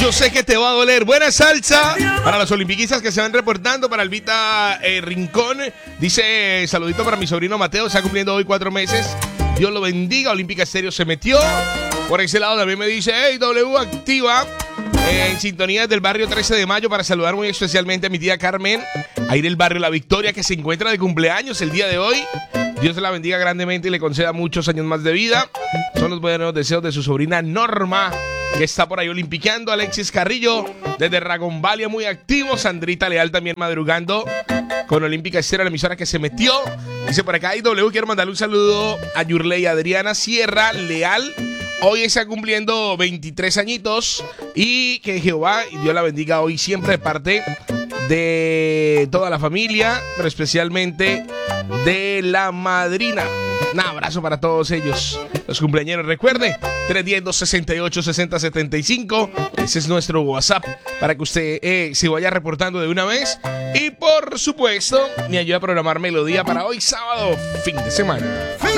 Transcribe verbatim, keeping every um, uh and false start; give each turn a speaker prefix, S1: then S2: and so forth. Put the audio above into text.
S1: Yo sé que te va a doler. Buena salsa para los olimpiquistas que se van reportando. Para Albita eh, Rincón. Dice, saludito para mi sobrino Mateo. Está cumpliendo hoy cuatro meses. Dios lo bendiga. Olímpica Estéreo se metió. Por ese lado también me dice, hey, W activa. Eh, en sintonía del barrio trece de mayo para saludar muy especialmente a mi tía Carmen. Ahí del barrio La Victoria, que se encuentra de cumpleaños el día de hoy. Dios la bendiga grandemente y le conceda muchos años más de vida. Son los buenos deseos de su sobrina Norma, que está por ahí olimpiqueando. Alexis Carrillo, desde Ragonvalia, muy activo. Sandrita Leal también madrugando con Olímpica Estéreo, la emisora que se metió. Dice por acá, y W, quiero mandarle un saludo a Yurley Adriana Sierra Leal. Hoy está cumpliendo veintitrés añitos. Y que Jehová y Dios la bendiga hoy siempre de parte de toda la familia, pero especialmente de la madrina. Un abrazo para todos ellos, los cumpleañeros. Recuerde, tres uno cero, dos seis ocho, seis cero siete cinco. Ese es nuestro WhatsApp para que usted eh, se vaya reportando de una vez. Y por supuesto, me ayuda a programar melodía para hoy sábado, fin de semana.